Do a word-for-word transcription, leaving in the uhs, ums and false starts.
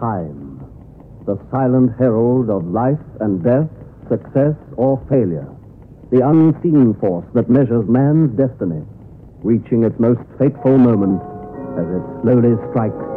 Time, the silent herald of life and death, success or failure, the unseen force that measures man's destiny, reaching its most fateful moment as it slowly strikes